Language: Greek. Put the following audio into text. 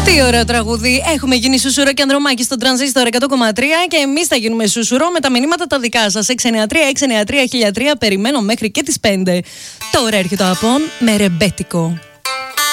Τι ωραίο τραγούδι. Έχουμε γίνει Σούσουρο και Ανδρομάκη στον Τρανζίστορ 100,3 και εμείς θα γίνουμε Σούσουρο με τα μηνύματα τα δικά σας. 693-693-1003. Περιμένω μέχρι και τις 5. Τώρα έρχεται ο Απόν με ρεμπέτικο.